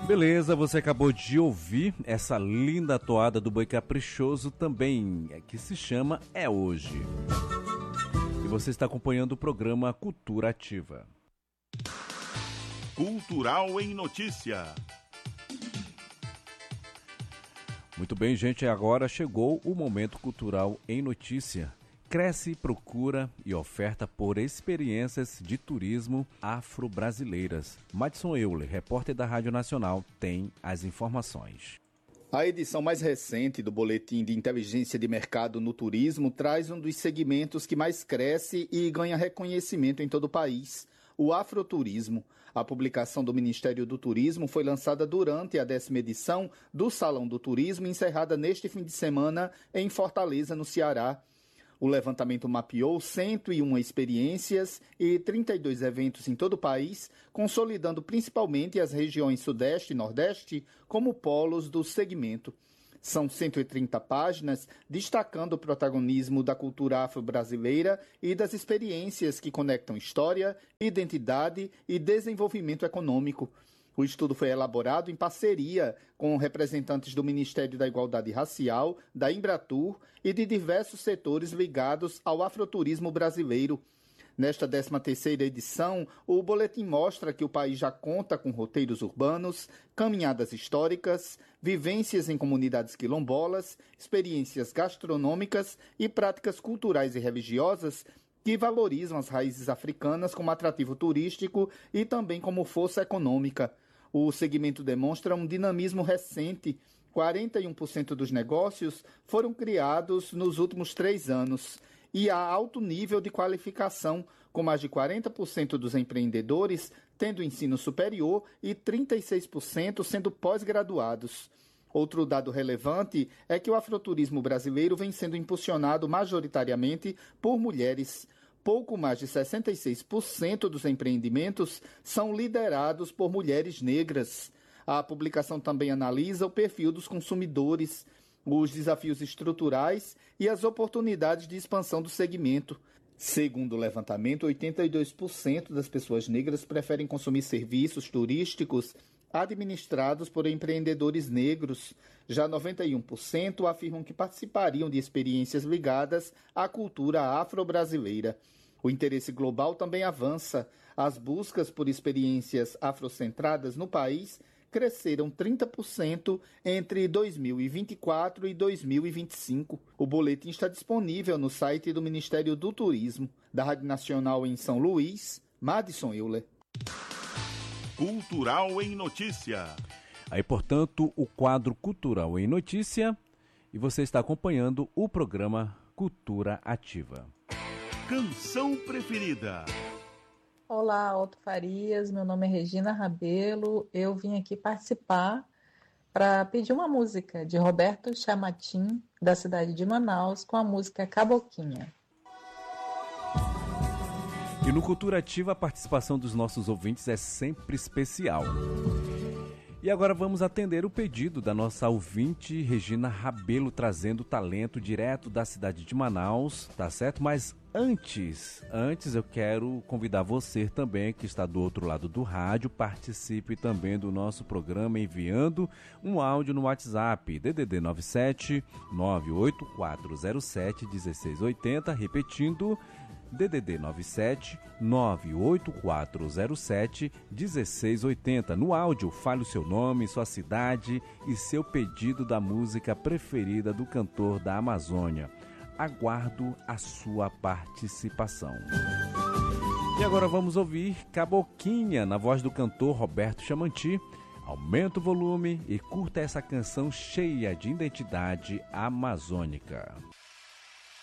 Beleza, você acabou de ouvir essa linda toada do Boi Caprichoso também, que se chama É Hoje. E você está acompanhando o programa Cultura Ativa. Cultural em Notícia. Muito bem, gente, agora chegou o Momento Cultural em Notícia. Cresce procura e oferta por experiências de turismo afro-brasileiras. Madison Euler, repórter da Rádio Nacional, tem as informações. A edição mais recente do Boletim de Inteligência de Mercado no Turismo traz um dos segmentos que mais cresce e ganha reconhecimento em todo o país, o afroturismo. A publicação do Ministério do Turismo foi lançada durante a 10ª edição do Salão do Turismo, encerrada neste fim de semana em Fortaleza, no Ceará. O levantamento mapeou 101 experiências e 32 eventos em todo o país, consolidando principalmente as regiões Sudeste e Nordeste como polos do segmento. São 130 páginas, destacando o protagonismo da cultura afro-brasileira e das experiências que conectam história, identidade e desenvolvimento econômico. O estudo foi elaborado em parceria com representantes do Ministério da Igualdade Racial, da Embratur e de diversos setores ligados ao afroturismo brasileiro. Nesta 13ª edição, o boletim mostra que o país já conta com roteiros urbanos, caminhadas históricas, vivências em comunidades quilombolas, experiências gastronômicas e práticas culturais e religiosas que valorizam as raízes africanas como atrativo turístico e também como força econômica. O segmento demonstra um dinamismo recente. 41% dos negócios foram criados nos últimos 3 anos. E há alto nível de qualificação, com mais de 40% dos empreendedores tendo ensino superior e 36% sendo pós-graduados. Outro dado relevante é que o afroturismo brasileiro vem sendo impulsionado majoritariamente por mulheres. Pouco mais de 66% dos empreendimentos são liderados por mulheres negras. A publicação também analisa o perfil dos consumidores, os desafios estruturais e as oportunidades de expansão do segmento. Segundo o levantamento, 82% das pessoas negras preferem consumir serviços turísticos administrados por empreendedores negros. Já 91% afirmam que participariam de experiências ligadas à cultura afro-brasileira. O interesse global também avança. As buscas por experiências afrocentradas no país cresceram 30% entre 2024 e 2025. O boletim está disponível no site do Ministério do Turismo. Da Rádio Nacional em São Luís, Madison Euler. Cultural em Notícia. Aí, portanto, o quadro Cultural em Notícia, e você está acompanhando o programa Cultura Ativa. Canção preferida. Olá, Otto Farias, meu nome é Regina Rabelo, eu vim aqui participar para pedir uma música de Roberto Chamatim, da cidade de Manaus, com a música Caboquinha. E no Cultura Ativa, a participação dos nossos ouvintes é sempre especial. E agora vamos atender o pedido da nossa ouvinte Regina Rabelo, trazendo talento direto da cidade de Manaus, tá certo? Mas antes eu quero convidar você também, que está do outro lado do rádio, participe também do nosso programa enviando um áudio no WhatsApp, DDD 97 98407 1680, repetindo, DDD 97 98407 1680. No áudio, fale o seu nome, sua cidade e seu pedido da música preferida do cantor da Amazônia. Aguardo a sua participação. E agora vamos ouvir Caboquinha, na voz do cantor Roberto Chamanti. Aumenta o volume e curta essa canção cheia de identidade amazônica.